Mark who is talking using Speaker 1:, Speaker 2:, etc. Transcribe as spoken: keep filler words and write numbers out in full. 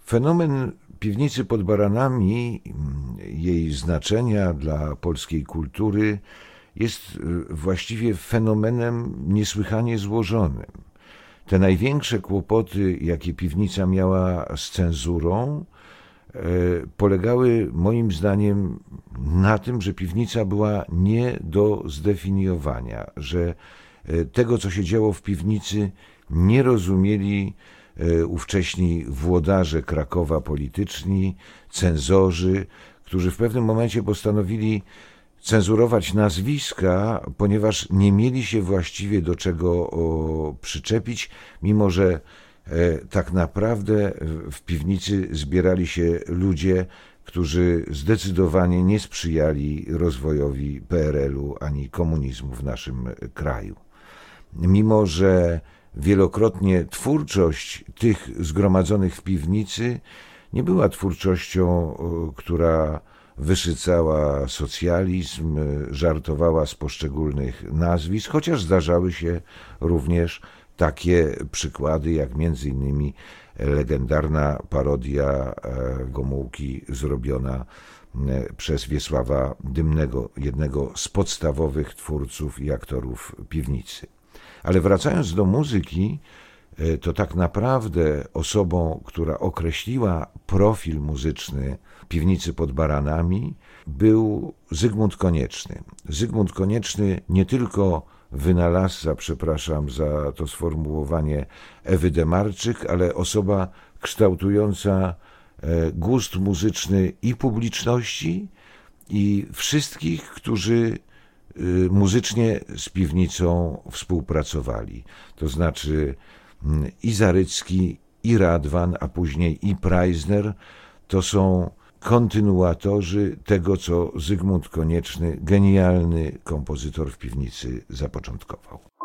Speaker 1: Fenomen piwnicy pod Baranami, jej znaczenia dla polskiej kultury jest właściwie fenomenem niesłychanie złożonym. Te największe kłopoty, jakie piwnica miała z cenzurą, polegały moim zdaniem na tym, że piwnica była nie do zdefiniowania, że tego, co się działo w piwnicy, nie rozumieli ówcześni włodarze Krakowa polityczni, cenzorzy, którzy w pewnym momencie postanowili cenzurować nazwiska, ponieważ nie mieli się właściwie do czego przyczepić, mimo że tak naprawdę w piwnicy zbierali się ludzie, którzy zdecydowanie nie sprzyjali rozwojowi P R L-u ani komunizmu w naszym kraju. Mimo że wielokrotnie twórczość tych zgromadzonych w piwnicy nie była twórczością, która wyszycała socjalizm, żartowała z poszczególnych nazwisk, chociaż zdarzały się również takie przykłady, jak między innymi legendarna parodia Gomułki zrobiona przez Wiesława Dymnego, jednego z podstawowych twórców i aktorów piwnicy. Ale wracając do muzyki, to tak naprawdę osobą, która określiła profil muzyczny piwnicy pod Baranami, był Zygmunt Konieczny. Zygmunt Konieczny nie tylko wynalazca, przepraszam za to sformułowanie, Ewy Demarczyk, ale osoba kształtująca gust muzyczny i publiczności, i wszystkich, którzy muzycznie z piwnicą współpracowali. To znaczy i Zarycki, i Radwan, a później i Preissner to są kontynuatorzy tego, co Zygmunt Konieczny, genialny kompozytor w piwnicy, zapoczątkował.